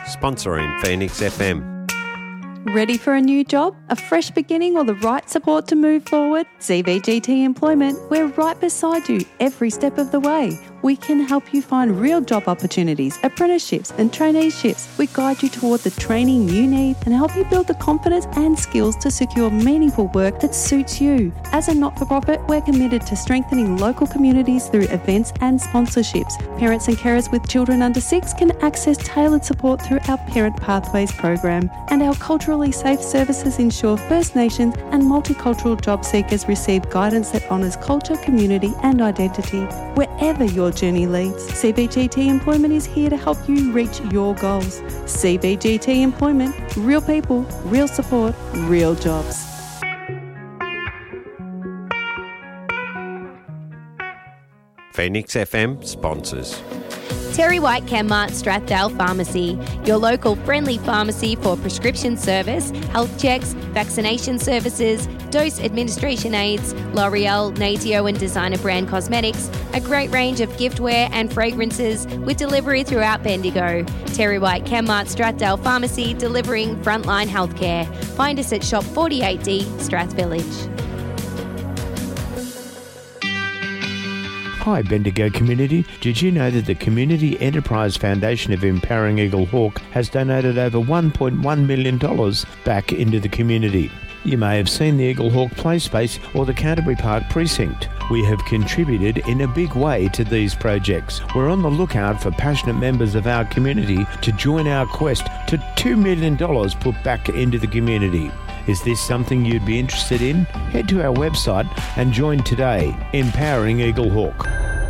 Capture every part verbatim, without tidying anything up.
sponsoring Phoenix F M. Ready for a new job, a fresh beginning or the right support to move forward? C B G T Employment, we're right beside you every step of the way. We can help you find real job opportunities, apprenticeships and traineeships. We guide you toward the training you need and help you build the confidence and skills to secure meaningful work that suits you. As a not-for-profit, we're committed to strengthening local communities through events and sponsorships. Parents and carers with children under six can access tailored support through our Parent Pathways program, and our culturally safe services ensure First Nations and multicultural job seekers receive guidance that honours culture, community and identity. Wherever your journey leads, C B G T Employment is here to help you reach your goals. C B G T Employment, real people, real support, real jobs. Phoenix F M sponsors. Terry White Chemmart Strathdale Pharmacy, your local friendly pharmacy for prescription service, health checks, vaccination services, dose administration aids, L'Oreal, Natio and designer brand cosmetics, a great range of giftware and fragrances with delivery throughout Bendigo. Terry White Chemmart Strathdale Pharmacy, delivering frontline healthcare. Find us at Shop forty-eight D, Strath Village. Hi Bendigo community, did you know that the Community Enterprise Foundation of Empowering Eagle Hawk has donated over one point one million dollars back into the community? You may have seen the Eagle Hawk play space or the Canterbury Park precinct. We have contributed in a big way to these projects. We're on the lookout for passionate members of our community to join our quest to two million dollars put back into the community. Is this something you'd be interested in? Head to our website and join today. Empowering Eagle Hawk.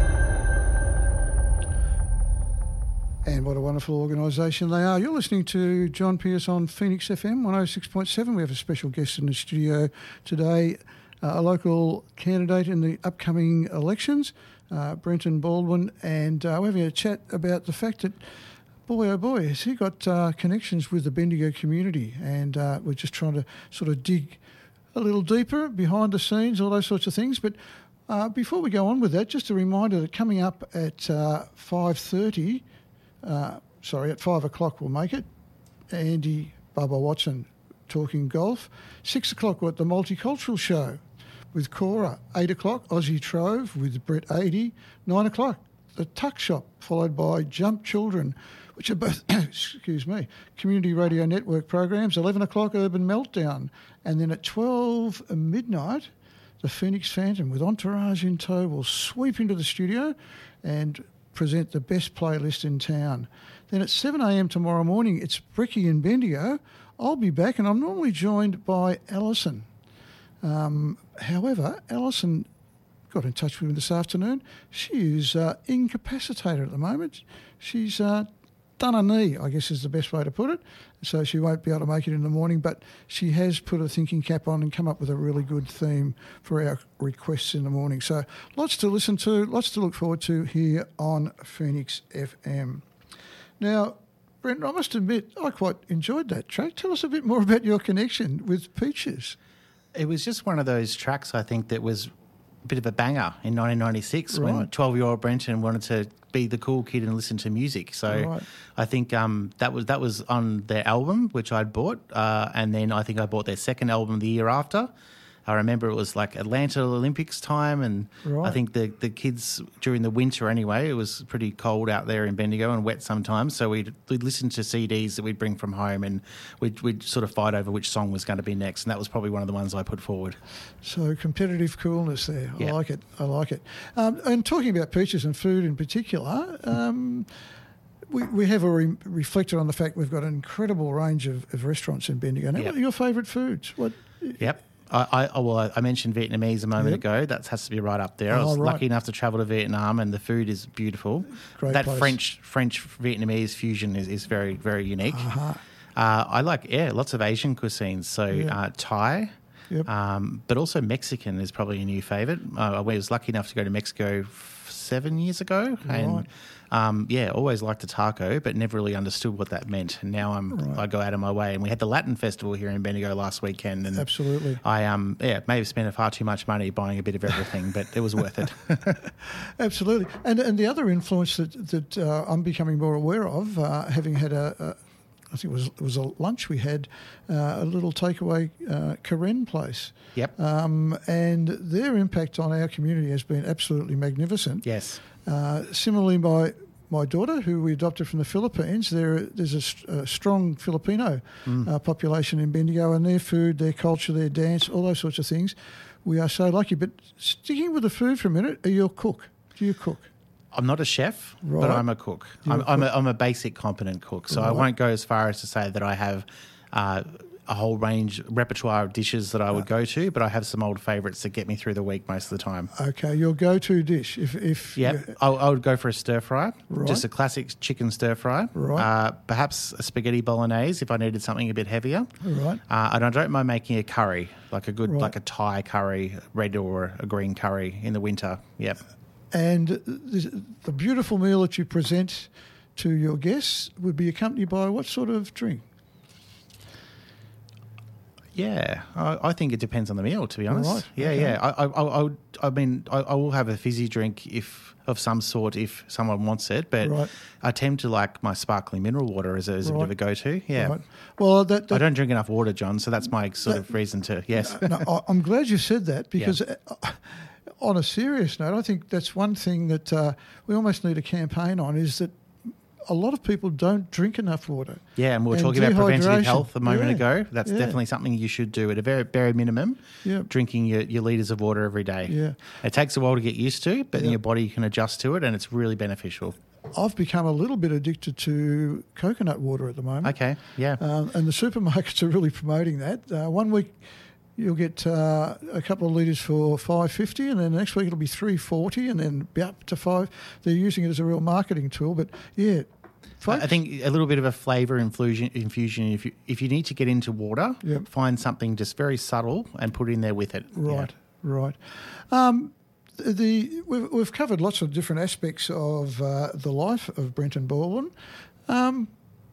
And what a wonderful organisation they are. You're listening to John Pierce on Phoenix F M one oh six point seven. We have a special guest in the studio today, uh, a local candidate in the upcoming elections, uh, Brenton Baldwin, and uh, we're having a chat about the fact that boy, oh boy, has he got uh, connections with the Bendigo community, and uh, we're just trying to sort of dig a little deeper behind the scenes, all those sorts of things. But uh, before we go on with that, just a reminder that coming up at uh, five thirty, uh, sorry, at five o'clock we'll make it, Andy Bubba Watson talking golf. Six o'clock we're at the Multicultural Show with Cora. Eight o'clock, Aussie Trove with Brett Adey. Nine o'clock, the Tuck Shop, followed by Jump Children, which are both, excuse me, Community Radio Network programs. eleven o'clock, Urban Meltdown. And then at twelve midnight, the Phoenix Phantom with Entourage in tow will sweep into the studio and present the best playlist in town. Then at seven a.m. tomorrow morning, it's Bricky and Bendigo. I'll be back, and I'm normally joined by Alison. Um, however, Alison got in touch with me this afternoon. She is uh, incapacitated at the moment. She's uh, done a knee, I guess is the best way to put it, so she won't be able to make it in the morning, but she has put a thinking cap on and come up with a really good theme for our requests in the morning. So lots to listen to, lots to look forward to here on Phoenix F M. Now, Brent, I must admit, I quite enjoyed that track. Tell us a bit more about your connection with Peaches. It was just one of those tracks, I think, that was a bit of a banger in nineteen ninety-six right. when twelve-year-old Brenton wanted to be the cool kid and listen to music. So right. I think um, that was that was on their album, which I'd bought, uh, and then I think I bought their second album the year after. I remember it was like Atlanta Olympics time, and right. I think the, the kids during the winter anyway, it was pretty cold out there in Bendigo and wet sometimes, so we'd, we'd listen to C Ds that we'd bring from home, and we'd, we'd sort of fight over which song was going to be next, and that was probably one of the ones I put forward. So competitive coolness there. I yeah. like it. I like it. Um, and talking about Peaches and food in particular, um, we, we have a re- reflected on the fact we've got an incredible range of, of restaurants in Bendigo. Now, Yep. what are your favourite foods? What? Yep. I, I well, I mentioned Vietnamese a moment Yep. ago. That has to be right up there. Oh, I was right. lucky enough to travel to Vietnam, and the food is beautiful. Great that place. French French Vietnamese fusion is, is very very unique. Uh-huh. Uh, I like yeah, lots of Asian cuisines. So Yeah. uh, Thai, Yep. um, but also Mexican is probably a new favourite. Uh, I was lucky enough to go to Mexico f- seven years ago, and Right. um, yeah, always liked a taco, but never really understood what that meant. And now I'm Right. I go out of my way. And we had the Latin Festival here in Bendigo last weekend, and Absolutely. I um yeah may have spent far too much money buying a bit of everything, but it was worth it. Absolutely. And and the other influence that, that uh, I'm becoming more aware of, uh, having had a, I think it was it was a lunch we had, uh, a little takeaway uh, Karen place. Yep. Um, and their impact on our community has been absolutely magnificent. Yes. Uh, similarly, my my daughter, who we adopted from the Philippines, there there's a, a strong Filipino Mm. uh, population in Bendigo, and their food, their culture, their dance, all those sorts of things. We are so lucky. But sticking with the food for a minute, are you a cook? Do you cook? I'm not a chef, Right. but I'm a cook. You're I'm, a I'm, cook. a, I'm a basic competent cook. So I Right. won't go as far as to say that I have uh, a whole range, repertoire of dishes that I would go to, but I have some old favourites that get me through the week most of the time. Okay, your go-to dish, if if Yeah, you- I, I would go for a stir fry, Right. just a classic chicken stir fry. Right. Uh, perhaps a spaghetti bolognese if I needed something a bit heavier. Right. Uh, and I don't mind making a curry, like a good, Right. like a Thai curry, red or a green curry in the winter. Yep. And the, the beautiful meal that you present to your guests would be accompanied by what sort of drink? Yeah, I, I think it depends on the meal. To be honest, Right, yeah, okay. yeah. I, I, I, I would- I mean, I, I will have a fizzy drink if of some sort if someone wants it, but Right. I tend to like my sparkling mineral water as a, as a bit of Right. a go-to. Yeah, Right. Well, that, that I don't drink enough water, John, so that's my sort of reason to yes. no, I- I'm glad you said that because, uh, on a serious note, I think that's one thing that uh, we almost need a campaign on is that a lot of people don't drink enough water. Yeah, and we were And talking about preventative dehydration. health a moment Yeah, ago. That's yeah. definitely something you should do at a very bare minimum. Yeah. Drinking your, your litres of water every day. Yeah. It takes a while to get used to, but then Yeah. your body can adjust to it, and it's really beneficial. I've become a little bit addicted to coconut water at the moment. Okay, yeah. Um, and the supermarkets are really promoting that. Uh, one week you'll get uh, a couple of litres for five fifty, and then the next week it'll be three forty, and then be up to five. They're using it as a real marketing tool, but yeah, folks, I think a little bit of a flavour infusion. Infusion. If you if you need to get into water, Yep. find something just very subtle and put in there with it. right, right. Um, the we've, we've covered lots of different aspects of uh, the life of Brenton Baldwin. Um,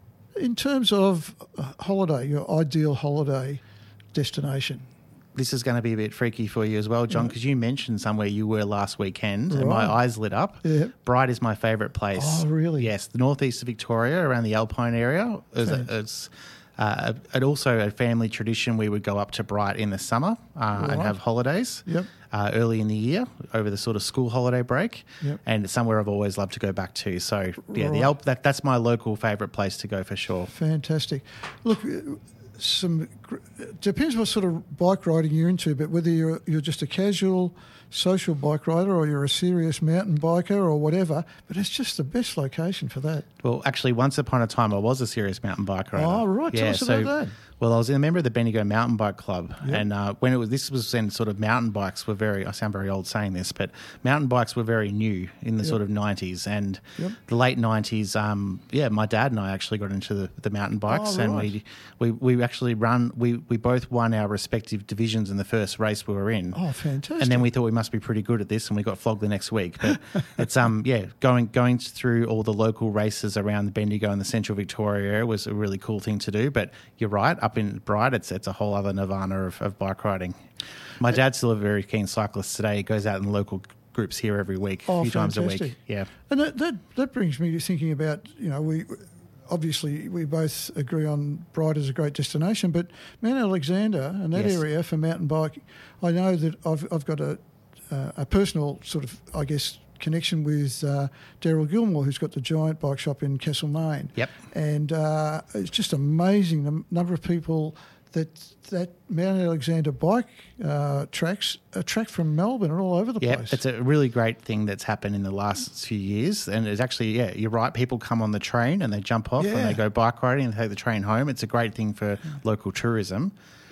in terms of uh, holiday, your ideal holiday destination. This is going to be a bit freaky for you as well, John, because you mentioned somewhere you were last weekend, and my Right. eyes lit up. Yeah. Bright is my favourite place. Oh, really? Yes, the northeast of Victoria, around the Alpine area. It's, Fantastic. it's uh, and also a family tradition. We would go up to Bright in the summer uh, and Right. have holidays. Yep. Uh, early in the year, over the sort of school holiday break, Yep. and it's somewhere I've always loved to go back to. So yeah, Right. the Alp, that, that's my local favourite place to go for sure. Fantastic. Look, uh, some gr- depends what sort of bike riding you're into, but whether you're you're just a casual social bike rider or you're a serious mountain biker or whatever, but it's just the best location for that. Well, actually, once upon a time, I was a serious mountain bike rider. Oh, right. Tell us about that. Well, I was a member of the Bendigo Mountain Bike Club, Yep. and uh, when it was this was when sort of mountain bikes were very. I sound very old saying this, but mountain bikes were very new in the sort of nineties and Yep. the late nineties. Um, yeah, my dad and I actually got into the, the mountain bikes, Oh, and right. we, we we actually run. We we both won our respective divisions in the first race we were in. Oh, fantastic. And then we thought we must be pretty good at this, and we got flogged the next week. But it's um yeah, going going through all the local races around the Bendigo and the Central Victoria area was a really cool thing to do. But you're right, up in Bright, it's it's a whole other nirvana of, of bike riding. My dad's still a very keen cyclist today. He goes out in local groups here every week, Oh, a few times a fantastic. week. Yeah. And that, that that brings me to thinking about, you know, we obviously we both agree on Bright as a great destination, but Mount Alexander and that Yes. area for mountain biking, I know that I've I've got a uh, a personal sort of, I guess, connection with uh, Daryl Gilmore, who's got the giant bike shop in Castlemaine. Yep. And uh, it's just amazing the number of people that that Mount Alexander bike uh, tracks attract from Melbourne and all over the Yeah, place. it's a really great thing that's happened in the last few years. And it's actually, yeah, you're right. People come on the train and they jump off Yeah. and they go bike riding and take the train home. It's a great thing for local tourism.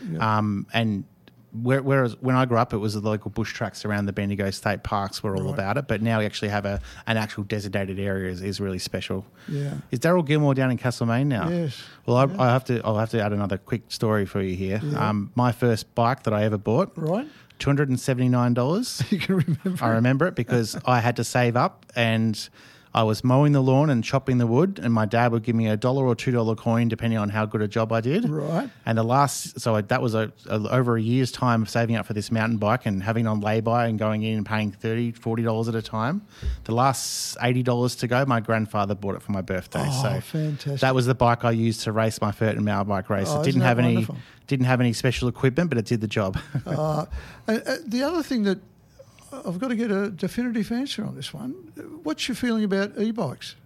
Um, and where, whereas when I grew up, it was the local bush tracks around the Bendigo State Parks were all Right. about it. But now we actually have a an actual designated area is, is really special. Yeah. Is Daryl Gilmore down in Castlemaine now? Yes. Well, I, I have to. I'll have to add another quick story for you here. Yeah. Um, my first bike that I ever bought, Right? two hundred and seventy nine dollars. You can remember. I remember it because I had to save up, and I was mowing the lawn and chopping the wood, and my dad would give me a dollar or two dollar coin depending on how good a job I did. Right. And the last, so I, that was a, a, over a year's time of saving up for this mountain bike and having it on lay-by and going in and paying thirty dollars, forty dollars at a time. The last eighty dollars to go, my grandfather bought it for my birthday. Oh, so fantastic. That was the bike I used to race my Furton mountain bike race. Oh, it didn't isn't have that any wonderful? didn't have any special equipment, but it did the job. uh, uh, the other thing that I've got to get a definitive answer on this one. What's your feeling about e-bikes?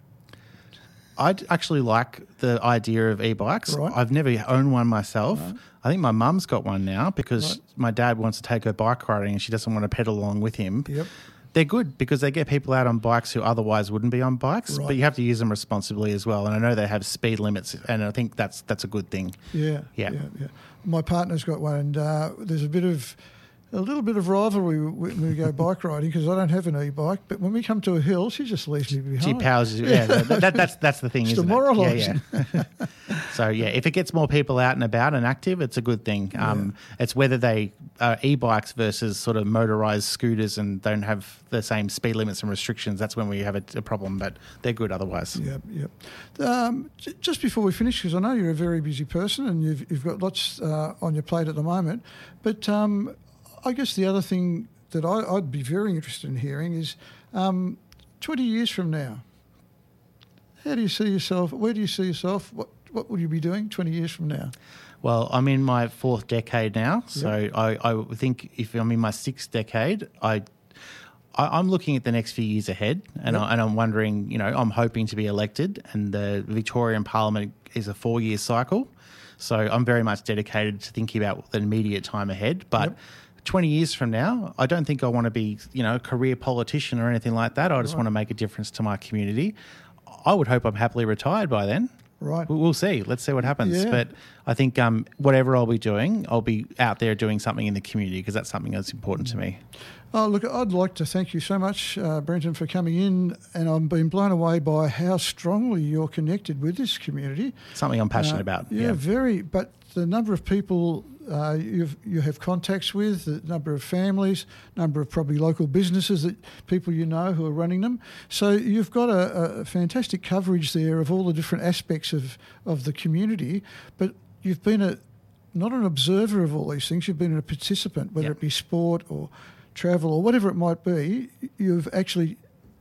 I actually like the idea of e-bikes. Right. I've never owned one myself. Right. I think my mum's got one now because Right. my dad wants to take her bike riding and she doesn't want to pedal along with him. Yep. They're good because they get people out on bikes who otherwise wouldn't be on bikes, Right. but you have to use them responsibly as well. And I know they have speed limits, and I think that's that's a good thing. Yeah, Yeah. yeah, yeah. My partner's got one, and uh, there's a bit of a little bit of rivalry when we go bike riding because I don't have an e-bike. But when we come to a hill, she just leaves me behind. She powers you. Yeah, that, that, that's that's the thing, It's isn't demoralising. it? Yeah, yeah. So yeah, if it gets more people out and about and active, it's a good thing. Um, It's whether they are e-bikes versus sort of motorised scooters and don't have the same speed limits and restrictions. That's when we have a, a problem. But they're good otherwise. Yep, yep. Um, j- just before we finish, because I know you're a very busy person and you've you've got lots uh, on your plate at the moment, but um, I guess the other thing that I, I'd be very interested in hearing is um, twenty years from now, how do you see yourself? Where do you see yourself? What what will you be doing twenty years from now? Well, I'm in my fourth decade now, so I, I think if I'm in my sixth decade, I, I I'm looking at the next few years ahead, and, Yep. I, and I'm wondering, you know, I'm hoping to be elected, and the Victorian Parliament is a four-year cycle, so I'm very much dedicated to thinking about the immediate time ahead, but. Yep. twenty years from now, I don't think I want to be, you know, a career politician or anything like that. I just Right. want to make a difference to my community. I would hope I'm happily retired by then. Right. We'll see. Let's see what happens. Yeah. But I think um, whatever I'll be doing, I'll be out there doing something in the community because that's something that's important to me. Oh, look, I'd like to thank you so much, uh, Brenton, for coming in, and I've been blown away by how strongly you're connected with this community. Something I'm passionate Uh, about. Yeah, Yeah. very. But the number of people uh, you've, you have contacts with, the number of families, number of probably local businesses that people you know who are running them. So you've got a, a fantastic coverage there of all the different aspects of, of the community, but you've been a not an observer of all these things, you've been a participant, whether Yep. it be sport or travel or whatever it might be. You've actually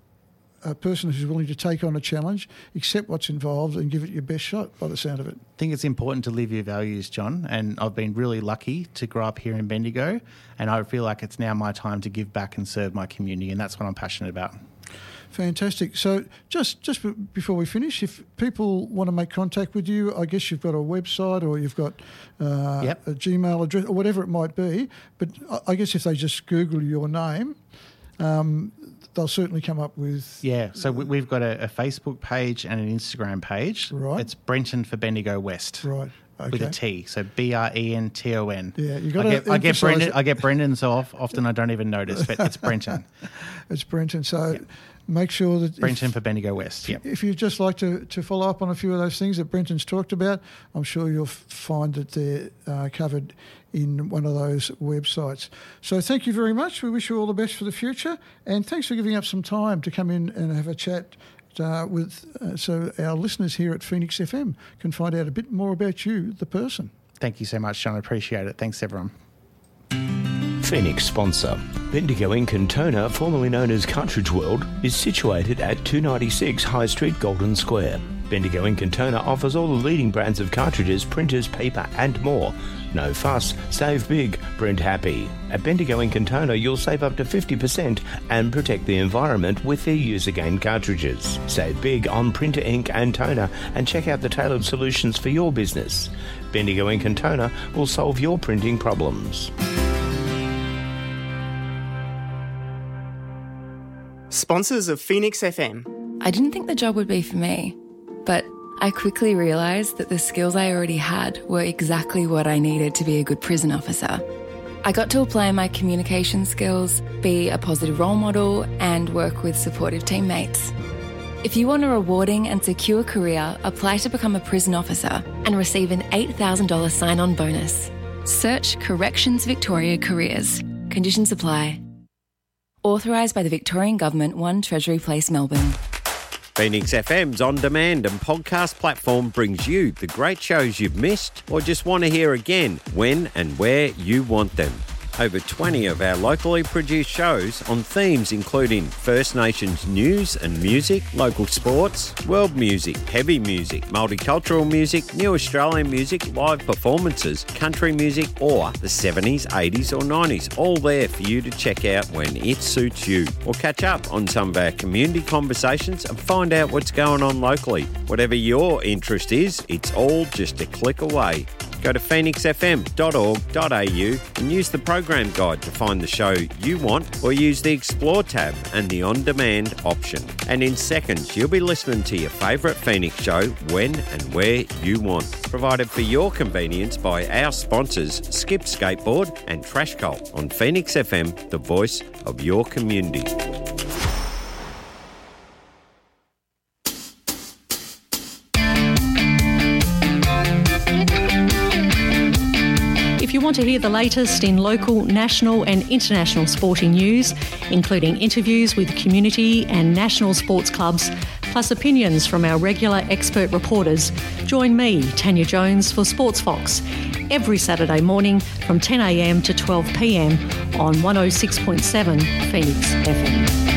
a person who's willing to take on a challenge, accept what's involved and give it your best shot by the sound of it. I think it's important to live your values, John, and I've been really lucky to grow up here in Bendigo, and I feel like it's now my time to give back and serve my community, and that's what I'm passionate about. Fantastic. So just just b- before we finish, if people want to make contact with you, I guess you've got a website or you've got uh, Yep. a Gmail address or whatever it might be. But I- I guess if they just Google your name, um, they'll certainly come up with... Yeah, so we, we've got a, a Facebook page and an Instagram page. Right. It's Brenton for Bendigo West. Right. Okay. With a T, so B R E N T O N. Yeah, you I gotta get, I get emphasise Brendan. it. I get Brendan so off, often I don't even notice, but it's Brenton. It's Brenton. So make sure that... if- Brenton for Bendigo West. Yep. If you'd just like to, to follow up on a few of those things that Brenton's talked about, I'm sure you'll f- find that they're uh, covered in one of those websites. So thank you very much. We wish you all the best for the future, and thanks for giving up some time to come in and have a chat uh, with, uh, so our listeners here at Phoenix F M can find out a bit more about you, the person. Thank you so much, John. I appreciate it. Thanks, everyone. Phoenix sponsor. Bendigo Ink and Toner, formerly known as Cartridge World, is situated at two ninety-six High Street, Golden Square. Bendigo Ink and Toner offers all the leading brands of cartridges, printers, paper and more. No fuss, save big, print happy. At Bendigo Ink and Toner, you'll save up to fifty percent and protect the environment with their use-again cartridges. Save big on printer ink and toner and check out the tailored solutions for your business. Bendigo Ink and Toner will solve your printing problems. Sponsors of Phoenix F M. I didn't think the job would be for me, but I quickly realised that the skills I already had were exactly what I needed to be a good prison officer. I got to apply my communication skills, be a positive role model, and work with supportive teammates. If you want a rewarding and secure career, apply to become a prison officer and receive an eight thousand dollars sign-on bonus. Search Corrections Victoria Careers. Conditions apply. Authorised by the Victorian Government, one Treasury Place, Melbourne. Phoenix F M's on-demand and podcast platform brings you the great shows you've missed or just want to hear again when and where you want them. Over twenty of our locally produced shows on themes including First Nations news and music, local sports, world music, heavy music, multicultural music, new Australian music, live performances, country music or the seventies, eighties or nineties, all there for you to check out when it suits you. Or catch up on some of our community conversations and find out what's going on locally. Whatever your interest is, it's all just a click away. Go to phoenix f m dot org dot a u and use the program guide to find the show you want, or use the Explore tab and the On-Demand option. And in seconds, you'll be listening to your favourite Phoenix show when and where you want. Provided for your convenience by our sponsors, Skip Skateboard and Trash Cult on Phoenix F M, the voice of your community. If you want to hear the latest in local, national and international sporting news, including interviews with community and national sports clubs, plus opinions from our regular expert reporters, join me, Tanya Jones, for Sports Fox every Saturday morning from ten a m to twelve p m on one oh six point seven Phoenix F M.